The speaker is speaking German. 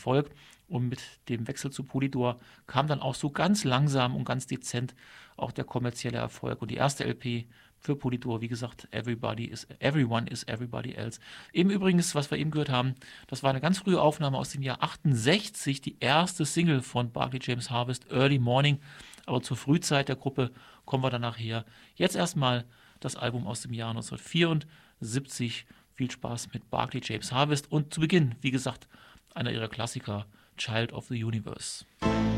Erfolg. Und mit dem Wechsel zu Polydor kam dann auch so ganz langsam und ganz dezent auch der kommerzielle Erfolg. Und die erste LP für Polydor, wie gesagt, Everyone is Everybody Else. Eben übrigens, was wir eben gehört haben, das war eine ganz frühe Aufnahme aus dem Jahr 68, die erste Single von Barclay James Harvest, Early Morning. Aber zur Frühzeit der Gruppe kommen wir dann nachher. Jetzt erstmal das Album aus dem Jahr 1974. Viel Spaß mit Barclay James Harvest und zu Beginn, wie gesagt, einer ihrer Klassiker, Child of the Universe.